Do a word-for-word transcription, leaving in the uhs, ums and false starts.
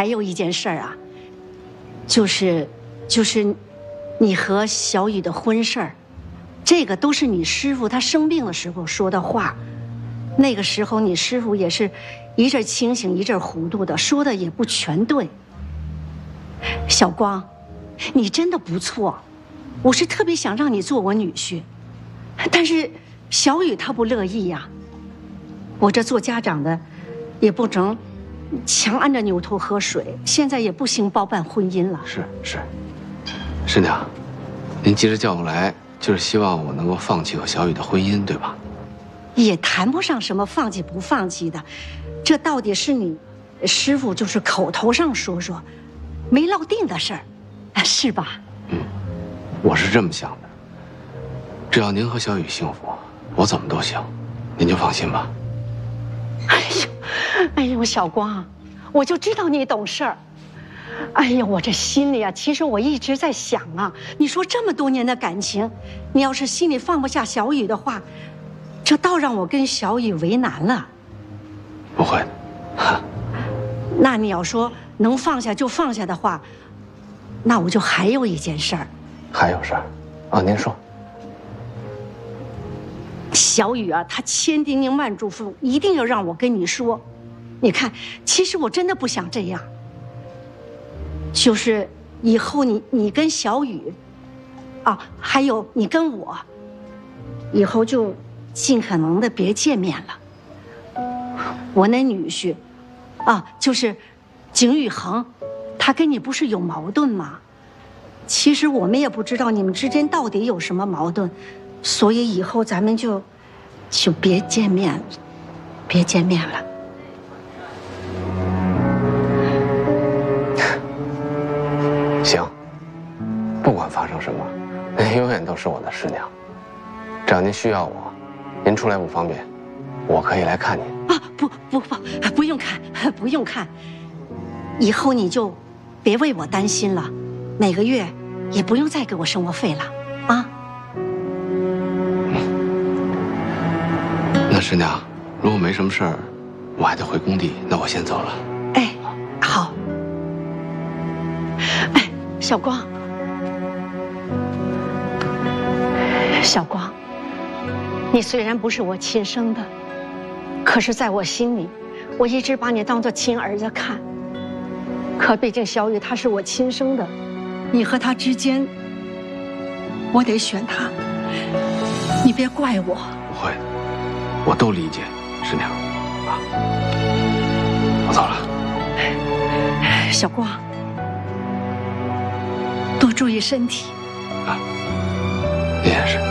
还有一件事儿啊，就是就是你和小雨的婚事儿，这个都是你师傅他生病的时候说的话。那个时候你师傅也是一阵清醒一阵糊涂的，说的也不全对。小光，你真的不错，我是特别想让你做我女婿，但是小雨他不乐意呀。我这做家长的也不能强按着牛头喝水，现在也不行包办婚姻了。 是是，师娘，您急着叫我来，就是希望我能够放弃和小雨的婚姻，对吧？ 也谈不上什么放弃不放弃的，这到底是你师傅就是口头上说说，没落定的事儿，是吧？ 嗯，我是这么想的。只要您和小雨幸福，我怎么都行，您就放心吧。 哎呦，哎呦，小光，我就知道你懂事儿。哎呀，我这心里啊，其实我一直在想啊，你说这么多年的感情，你要是心里放不下小雨的话，这倒让我跟小雨为难了。 不会的。 那你要说能放下就放下的话，那我就还有一件事儿。 还有事儿？啊，您说。 小雨啊，他千叮咛万嘱咐，一定要让我跟你说。你看，其实我真的不想这样。就是以后你你跟小雨，啊，还有你跟我，以后就尽可能的别见面了。我那女婿，啊，就是景宇恒，他跟你不是有矛盾吗？其实我们也不知道你们之间到底有什么矛盾，所以以后咱们就就别见面了，别见面了。 行，不管发生什么，您永远都是我的师娘。只要您需要我，您出来不方便，我可以来看您。 啊，不不不，不用看，不用看。以后你就别为我担心了，每个月也不用再给我生活费了，啊。 嗯。那师娘，如果没什么事儿，我还得回工地，那我先走了。 哎，好。哎，小光，小光，你虽然不是我亲生的，可是在我心里，我一直把你当做亲儿子看。可毕竟小雨他是我亲生的，你和他之间，我得选他。你别怪我。 不会的，我都理解，师娘。啊，我走了。 小光，多注意身体。 啊，你也是。